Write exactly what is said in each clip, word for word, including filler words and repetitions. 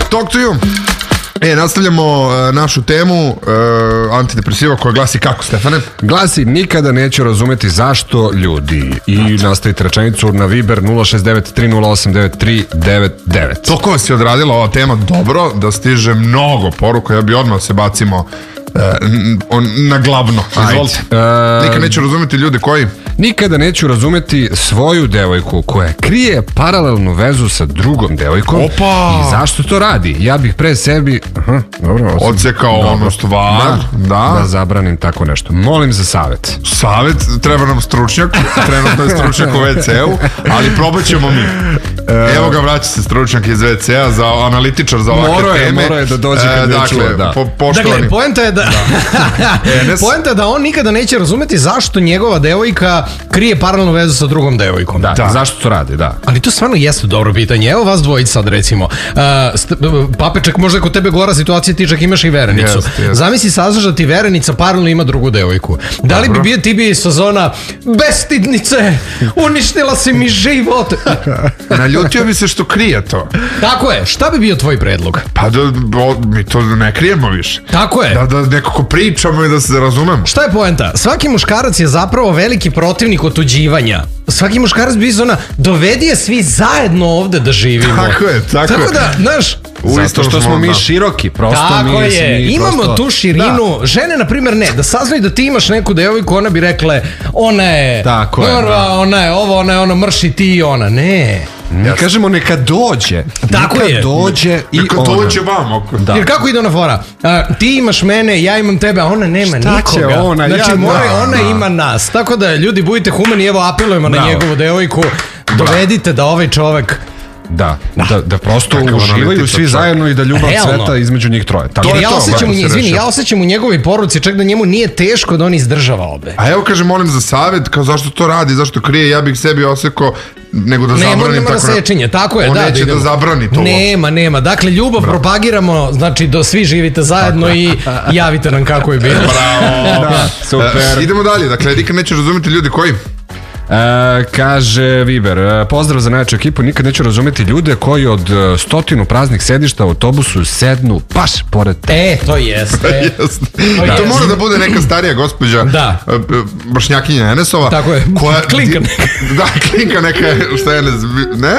Talk to you. E, nastavljamo uh, našu temu uh, antidepresiva koja glasi kako, Stefane? Glasi, nikada neću razumeti zašto ljudi. I nastavite rečenicu na Viber nula šest devet tri nula osam devet tri devet devet. Toliko vas je odradila ova tema dobro da stiže mnogo poruka, ja bi odmah se bacimo uh, on, na glavno. Izvolite. Uh, Nikad neću razumeti ljude koji... Nikada neću razumeti svoju devojku koja krije paralelnu vezu sa drugom devojkom. Opa! I zašto to radi? Ja bih pre sebi aha, dobro, odsekao ono stvar da, da. da zabranim tako nešto. Molim za savjet. Savjet? Treba nam stručnjak. Trenutno je stručnjak u ve ce-u, ali probat ćemo mi. Evo ga, vraća se stručnjak iz ve ce-a za analitičar za ovakve moro je, teme. Moro je da dođe kad e, ne čuje, da. Po, poštovani. Dakle, poenta je da, da. poenta je da on nikada neće razumeti zašto njegova devojka krije paralelnu vezu sa drugom devojkom. Da, da. Zašto to radi, da. Ali to stvarno jeste dobro pitanje. Evo vas dvojica sad recimo. Uh, st- papeček, možda kod tebe gora situacija, ti čak imaš i verenicu. Jest, jest. Zamisli saznaš da ti verenica paralelno ima drugu devojku. Da li bi bio ti bi sa zona bestidnice, uništila si mi život. Naljutio bi se što krije to. Tako je. Šta bi bio tvoj predlog? Pa da o, mi to ne krijemo više. Tako je. Da, da nekako pričamo i da se razumemo. Šta je poenta? Svaki muškarac je zapravo veliki protivnik otuđivanja. Svaki muškarac bi zona, dovedi je svi zajedno ovde da živimo. Tako je, tako, tako je. da, znaš, zato što smo mi široki, prosto tako mi, je, mi imamo prosto... tu širinu. Da. Žene, na primjer, ne, da saznaju da ti imaš neku devojku, ona bi rekle, ona je, tako je, ona, da. ona je ovo, ona je ono, mrši ti i ona, ne. Mi ja kažemo neka dođe. Tako neka je. dođe i neka ona. dođe vam. Da. Jer kako ide ona fora? A, ti imaš mene, ja imam tebe, a ona nema šta nikoga. Će ona? Znači, ja, mora, da, ona da. ima nas. Tako da, ljudi, budite humani, evo apelujemo na njegovu devojku. Dovedite da ovaj čovek... Da, da, da prosto Kakav uživaju svi zajedno i da ljubav Realno. cveta između njih troje. Tako Jer je ja to, osjećam, u, se izvini, rešava. ja osjećam u njegovoj poruci čak da njemu nije teško da on izdržava obe. A evo kaže, molim za savjet, kao zašto to radi, zašto krije, ja bih sebi osjekao nego da Nema, zabranim nema tako. na sečenje, tako je. On da, neće da, da idemo. zabrani to. Nema, nema. Dakle, ljubav Bravo. propagiramo, znači da svi živite zajedno i javite nam kako je bilo. Bravo. Da, super. E, idemo dalje, dakle, nikad neće razumjeti ljudi koji... E, kaže Viber, e, pozdrav za najjaču ekipu, nikad neću razumjeti ljude koji od e, stotinu praznih sedišta u autobusu sednu baš pored te. E, to jeste. Jasno. To, to jest. mora da bude neka starija gospođa, Da. e, e, Bošnjakinja Enesova. Tako je. Koja, Klinka neka. Da, klinka neka, šta Enes, ne?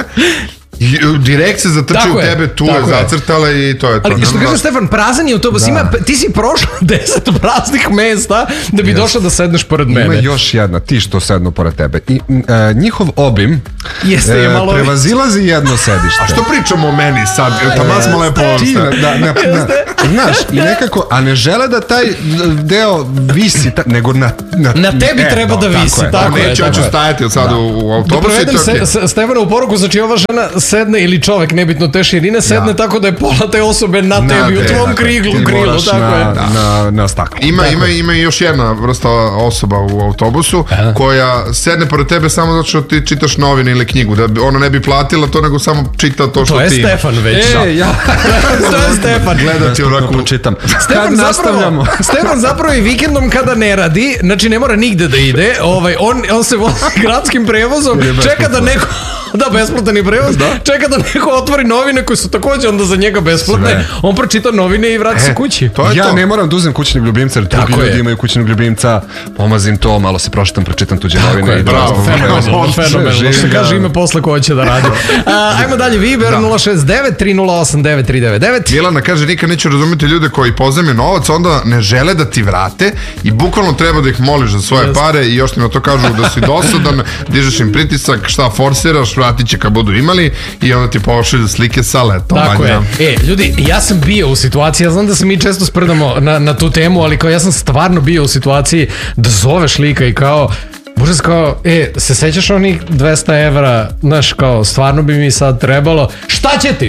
I, direkt se zatrči Tako u je, tebe, tu tako je je. zacrtala i to je to. Ali što kaže Stefan, prazan je autobus, Da. ima, ti si prošao deset praznih mesta da bi Yes. došao da sedneš pored mene. Ima još jedna, ti što sednu pored tebe. I e, njihov obim Jeste je malo... prevazilazi jedno sedište. A što pričamo o meni sad? Tamo smo lepo... Ti, da, da, na, na, znaš, i nekako, a ne žele da taj deo visi, ta, nego na, na, Na tebi e, treba da visi, je, tako je. Neću, ja ću stajati od sada u, u Da autobusu i provedem to je se, okej. s- Stefana u poruku, znači ova žena sedne ili čovek, nebitno te širine, sedne Da. tako da je pola te osobe na tebi, u te, tvom dakle, kriglu, ti krilu, moraš tako na, je. na, na staklu. Ima, ima, ima i još jedna vrsta osoba u autobusu koja sedne pored tebe samo zato što ti čitaš novine ili knjigu. Da bi- ona ne bi platila to, nego samo čita to što To je ti imaš. Stefan već. E, ja To je Stefan. Gledati onako... pročitam. Stefan Kad nastavljamo? zapravo, Stefan zapravo i vikendom kada ne radi, znači ne mora nigde da ide, ovaj, on, on se vozi gradskim prevozom, čeka da neko, da, besplatan je prevoz, čeka da neko otvori novine koje su takođe onda za njega besplatne, Sve. on pročita novine i vrati se kući. To je Ja to. ne moram da uzem kućnog ljubimca, jer Tako drugi je. ljudi imaju kućnog ljubimca, pomazim to, malo se pročitam, pročitam tuđe novine. je, i bravo, dolazim na prevoz. Fenomenalno, fenomenalno. Živim Što ga. kaže ime posle ko će da radi. A, ajmo dalje, Viber nula šest devet tri nula osam devet tri devet devet. Milana kaže, nikad neću razumjeti ljude koji pozajme novac, onda ne žele da ti vrate i bukvalno treba da ih moliš za svoje pare i još ti na to kažu da si dosadan, dižeš im pritisak, šta forsiraš, vratit će kad budu imali i onda ti pošalju slike sa letom. Tako je. E, ljudi, ja sam bio u situaciji, ja znam da se mi često sprdamo na, na tu temu, ali kao ja sam stvarno bio u situaciji da zoveš lika i kao, Buraz kao, e, se sećaš onih dvesta evra, znaš, kao, stvarno bi mi sad trebalo, šta će ti?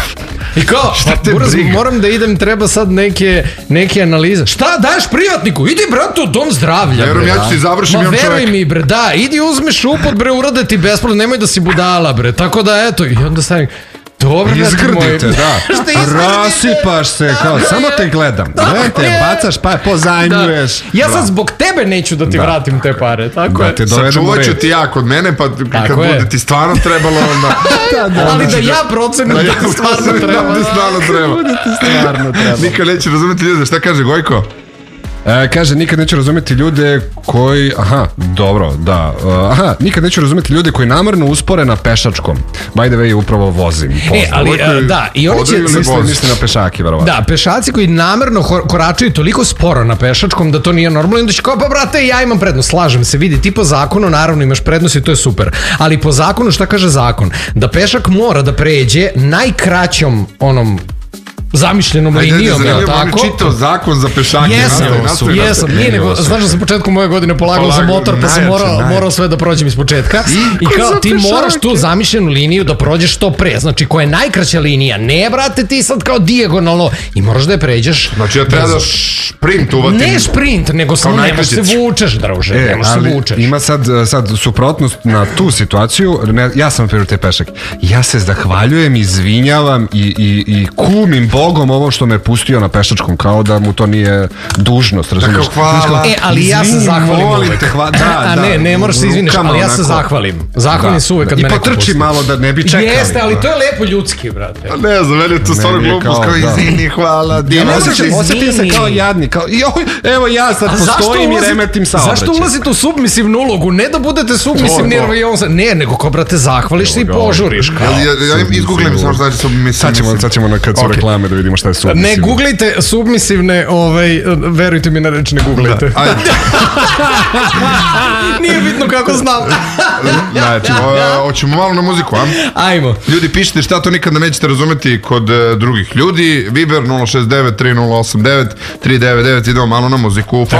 I kao, te Buraz, briga? moram da idem, treba sad neke, neke analize. Šta daješ privatniku? Idi, brate, u dom zdravlja, Verujem, bre. ja ću ti završim, Ma imam veruj čoveka. mi, bre, da, idi uzmi šupot, bre, urade ti besplatno, nemoj da si budala, bre. Tako da, eto, i onda stavim, dobro, Izgrdite, da. Šta izgrdite? Rasipaš se, kao, samo te gledam. Gledam te, bacaš, pa pozajmljuješ. Ja sad zbog tebe neću da ti vratim te pare, tako Da je. te dovedemo Sačuvat ću red. ti ja kod mene, pa kad Tako je. bude ti stvarno trebalo, onda... Da, da, Ali da Znači, ja procenim da ti stvarno treba. Da ti stvarno treba. stvarno treba. Nikad neće razumeti ljude. Šta kaže Gojko? E, kaže, nikad neću razumeti ljude koji... Aha, dobro, da. Uh, aha, nikad neću razumeti ljude koji namerno uspore na pešačkom. By the way, upravo vozim. E, ali, Gojko je a, da, i oni će... hodaju ili Misli, vozi? misli na pešake, verovatno. Da, pešaci koji namerno hor- koračaju toliko sporo na pešačkom da to nije normalno i onda će kao, pa brate, ja imam prednost, slažem se, vidi, ti po zakonu naravno imaš prednost i to je super, ali po zakonu šta kaže zakon? Da pešak mora da pređe najkraćom onom zamišljenom Ajde, linijom, ajde, jel zanimljivo, on tako? je čitao zakon za pešake. Jesam, Nastavi, nastavi, jesam, nastavi. nije nego, Meni ovo znaš da sam početkom moje godine polagao za Polagao, motor, pa sam najjače, morao, najjače. morao sve da prođem iz početka. I ko kao za ti pešake? moraš tu zamišljenu liniju da prođeš što pre, znači koja je najkraća linija, ne brate ti sad kao dijagonalno i moraš da je pređeš. Znači ja treba da šprint uvatim. Ne sprint, nego samo nemaš se najkraćić. vučeš, druže, E, nemaš se ali vučeš. ima sad, sad suprotnost na tu situaciju. Ne, ja sam na primjer te pešak. Ja se zahvaljujem, izvinjavam i, i, i kumim Bogom ovo što me pustio na pešačkom, kao da mu to nije dužnost, razumiješ? Tako, hvala. Znaš, kao, E, ali ja se izvini, zahvalim molim uvek. te, hva- da, A da, ne, ne moraš se izviniš, rukama ali ja se onako. zahvalim. Zahvalim se uvek kad I me neko potrči pusti. malo da ne bi čekali. Jeste, ali to je lepo ljudski, brate. Ne znam, meni je to stvarno Meni je glupost, kao, kao da. izvini, hvala, ne divno. možeš- Osjećam, osjetim se Izvini. kao jadni, kao, joj, evo ja sad postojim i remetim saobraćaj. Zašto ulazite u submisivnu ulogu? Ne da budete submisivni, To, to. jer on se- ne, nego kao, brate, zahvališ se i požuriš. Kao. Ja, ja, ja izgooglim samo šta će su mislim. Sad ćemo, sad ćemo na kad su Ok. reklame da vidimo šta je submisivno. Ne googlajte submisivne, ovaj, verujte mi na reč, ne googlajte. Ajde, Nije bitno kako znam. Znači, o, hoćemo malo na muziku, a? Ajmo. Ljudi, pišite šta to nikada nećete razumeti kod e, drugih ljudi. Viber nula šest devet tri nula osam devet tri devet devet, idemo malo na muziku.